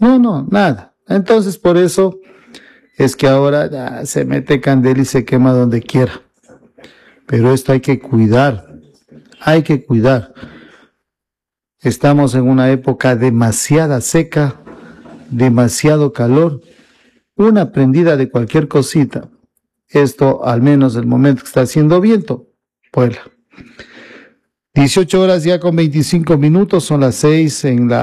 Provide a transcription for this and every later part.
No, nada. Entonces, por eso es que ahora ya se mete candela y se quema donde quiera. Pero esto hay que cuidar. Hay que cuidar. Estamos en una época demasiada seca, demasiado calor. Una prendida de cualquier cosita. Esto, al menos el momento que está haciendo viento, vuela. 18 horas ya con 25 minutos, son las 6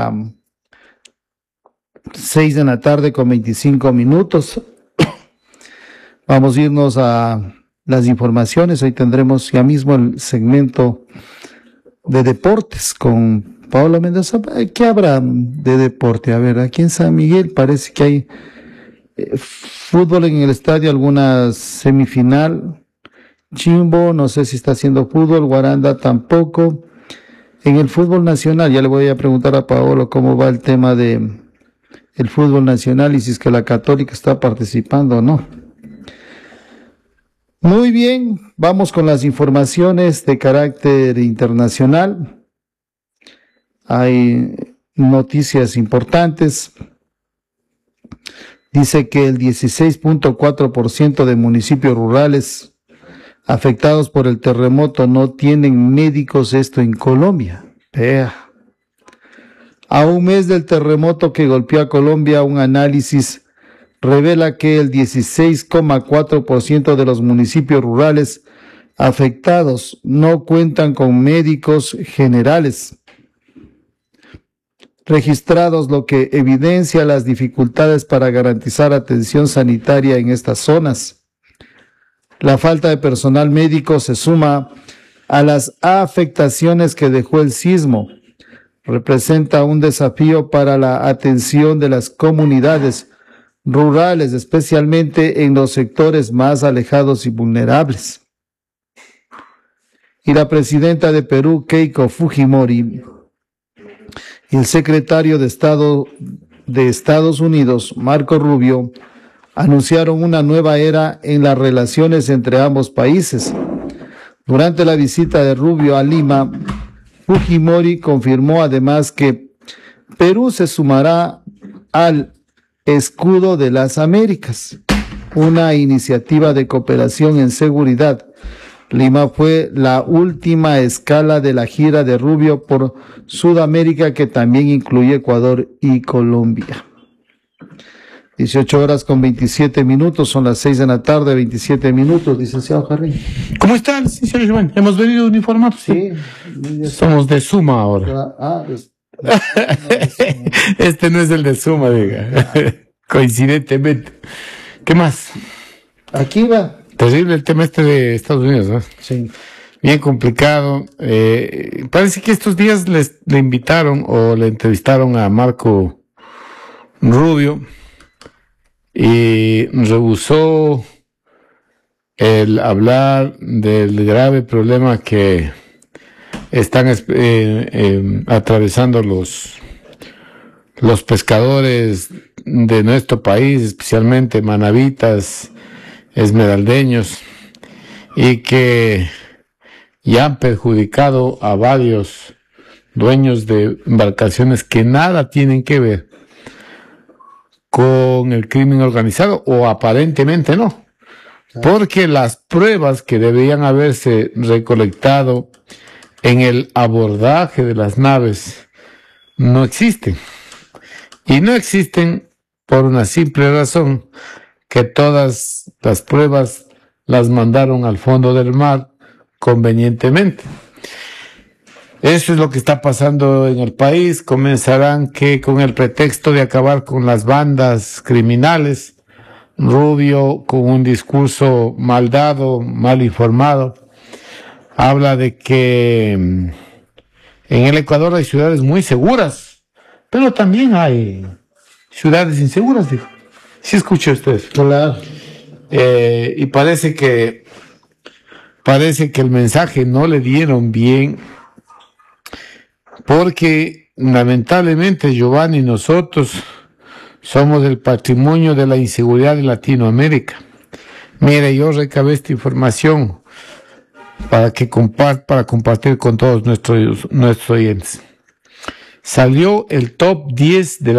de la tarde con 25 minutos. Vamos a irnos a las informaciones. Hoy tendremos ya mismo el segmento de deportes con Paola Mendoza. ¿Qué habrá de deporte? A ver, aquí en San Miguel parece que hay fútbol en el estadio, alguna semifinal. Chimbo, no sé si está haciendo fútbol, Guaranda tampoco. En el fútbol nacional, ya le voy a preguntar a Paolo cómo va el tema de el fútbol nacional y si es que la Católica está participando o no. Muy bien, vamos con las informaciones de carácter internacional. Hay noticias importantes. Dice que el 16.4% de municipios rurales afectados por el terremoto no tienen médicos, esto en Colombia. Vea. A un mes del terremoto que golpeó a Colombia, un análisis revela que el 16,4% de los municipios rurales afectados no cuentan con médicos generales registrados, lo que evidencia las dificultades para garantizar atención sanitaria en estas zonas. La falta de personal médico se suma a las afectaciones que dejó el sismo. Representa un desafío para la atención de las comunidades rurales, especialmente en los sectores más alejados y vulnerables. Y la presidenta de Perú, Keiko Fujimori, y el secretario de Estado de Estados Unidos, Marco Rubio, anunciaron una nueva era en las relaciones entre ambos países. Durante la visita de Rubio a Lima, Fujimori confirmó además que Perú se sumará al Escudo de las Américas, una iniciativa de cooperación en seguridad. Lima fue la última escala de la gira de Rubio por Sudamérica, que también incluye Ecuador y Colombia. 18 horas con 27 minutos, son las 6 de la tarde, 27 minutos, licenciado Jarrín. ¿Cómo está, licenciado Iván? Hemos venido uniformados. Sí. Somos de Suma ahora. Este no es el de Suma, diga. Coincidentemente. ¿Qué más? Aquí va. Terrible el tema este de Estados Unidos, ¿no? Sí. Bien complicado. Parece que estos días le invitaron o le entrevistaron a Marco Rubio y rehusó el hablar del grave problema que están atravesando los pescadores de nuestro país, especialmente manavitas, esmeraldeños, y que ya han perjudicado a varios dueños de embarcaciones que nada tienen que ver con el crimen organizado, o aparentemente no, porque las pruebas que deberían haberse recolectado en el abordaje de las naves no existen. Y no existen por una simple razón, que todas las pruebas las mandaron al fondo del mar convenientemente. Eso es lo que está pasando en el país. Comenzarán que con el pretexto de acabar con las bandas criminales, Rubio, con un discurso mal dado, mal informado, habla de que en el Ecuador hay ciudades muy seguras, pero también hay ciudades inseguras, dijo. ¿Sí escuchó usted? Claro. Y parece que el mensaje no le dieron bien, porque lamentablemente, Giovanni, nosotros somos el patrimonio de la inseguridad de Latinoamérica. Mire, yo recabé esta información para compartir con todos nuestros oyentes. Salió el top 10 de